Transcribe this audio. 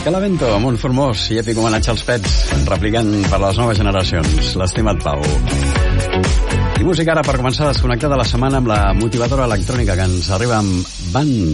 Calavento, amb un formós i èpic homenatge als Pets, replicant per les noves generacions, l'estimat Pau. I música ara per començar a desconnectar de la setmana amb la motivadora electrònica que ens arriba amb Van